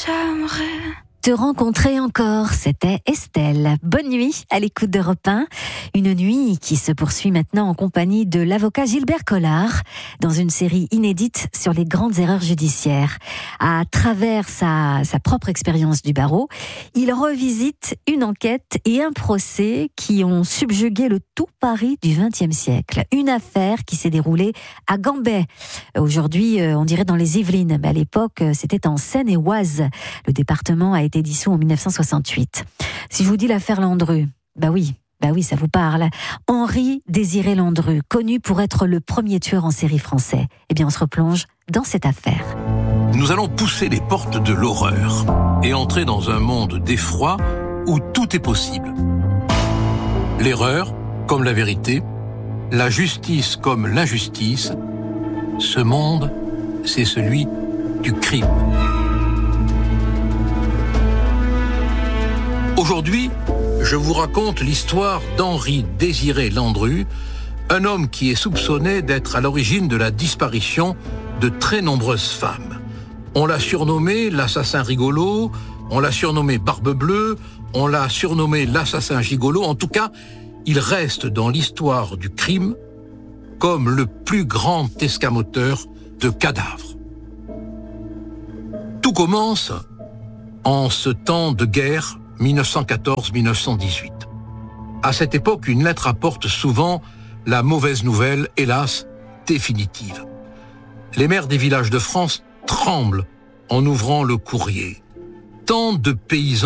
j'aimerais te rencontrer encore, c'était Estelle. Bonne nuit à l'écoute d'Europe 1. Une nuit qui se poursuit maintenant en compagnie de l'avocat Gilbert Collard dans une série inédite sur les grandes erreurs judiciaires. À travers sa propre expérience du barreau, il revisite une enquête et un procès qui ont subjugué le tout Paris du XXe siècle. Une affaire qui s'est déroulée à Gambais. Aujourd'hui, on dirait dans les Yvelines, mais à l'époque, c'était en Seine-et-Oise. Le département a été dissous en 1968. Si je vous dis l'affaire Landru, bah oui, ça vous parle. Henri Désiré Landru, connu pour être le premier tueur en série français. Eh bien, on se replonge dans cette affaire. Nous allons pousser les portes de l'horreur et entrer dans un monde d'effroi où tout est possible. L'erreur comme la vérité, la justice comme l'injustice. Ce monde, c'est celui du crime. Aujourd'hui, je vous raconte l'histoire d'Henri Désiré Landru, un homme qui est soupçonné d'être à l'origine de la disparition de très nombreuses femmes. On l'a surnommé l'assassin rigolo, on l'a surnommé Barbe Bleue, on l'a surnommé l'assassin gigolo. En tout cas, il reste dans l'histoire du crime comme le plus grand escamoteur de cadavres. Tout commence en ce temps de guerre 1914-1918. À cette époque, une lettre apporte souvent la mauvaise nouvelle, hélas, définitive. Les maires des villages de France tremblent en ouvrant le courrier. Tant de paysans